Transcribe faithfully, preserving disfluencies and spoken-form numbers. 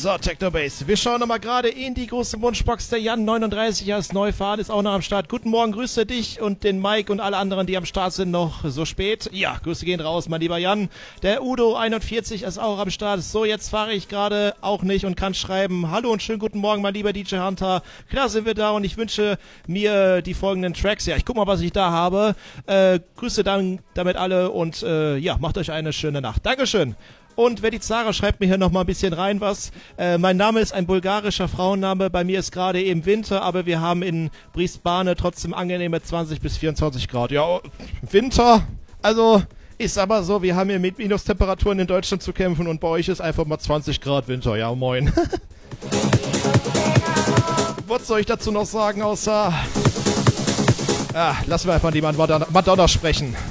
So, Technobase. Wir schauen nochmal gerade in die große Wunschbox. Der Jan neununddreißig als Neufahrt ist auch noch am Start. Guten Morgen, grüße dich und den Mike und alle anderen, die am Start sind, noch so spät. Ja, Grüße gehen raus, mein lieber Jan. Der Udo einundvierzig ist auch am Start. So, jetzt fahre ich gerade auch nicht und kann schreiben. Hallo und schönen guten Morgen, mein lieber D J Hunter. Klar sind wir da und ich wünsche mir die folgenden Tracks. Ja, ich guck mal, was ich da habe. Äh, Grüße dann damit alle und äh, ja, macht euch eine schöne Nacht. Dankeschön. Und Velizara schreibt mir hier noch mal ein bisschen rein was. Äh, mein Name ist ein bulgarischer Frauenname. Bei mir ist gerade eben Winter, aber wir haben in Brisbane trotzdem angenehme zwanzig bis vierundzwanzig Grad. Ja, Winter, also ist aber so, wir haben hier mit Minustemperaturen in Deutschland zu kämpfen und bei euch ist einfach mal zwanzig Grad Winter. Ja, moin. Was soll ich dazu noch sagen, außer... Ah, lassen wir einfach die Madonna, Madonna sprechen.